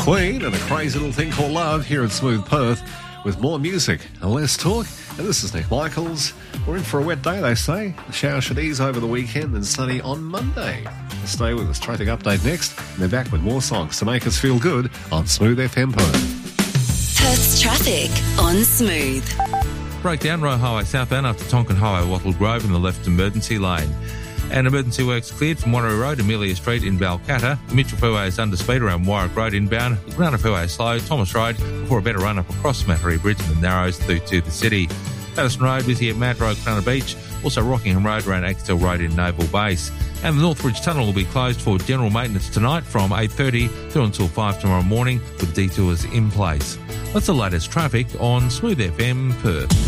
Queen and a crazy little thing called Love here at Smooth Perth with more music and less talk. And this is Nick Michaels. We're in for a wet day, they say. The shower should ease over the weekend and sunny on Monday. Stay with us. Traffic update next. And they're back with more songs to make us feel good on Smooth FM Perth. Perth's traffic on Smooth. Breakdown Royal Highway southbound after Tonkin Highway, Wattle Grove in the left emergency lane. And emergency works cleared from Wanneroo Road, Amelia Street in Balcatta. The Mitchell Freeway is under speed around Warwick Road inbound. The Granada Freeway is slow, Thomas Road, before a better run up across Mattery Bridge and the Narrows through to the city. Patterson Road busy at Mad Road, Granada Beach. Also Rockingham Road around Axtell Road in Naval Base. And the Northbridge Tunnel will be closed for general maintenance tonight from 8:30 through until 5 tomorrow morning with detours in place. That's the latest traffic on Smooth FM Perth.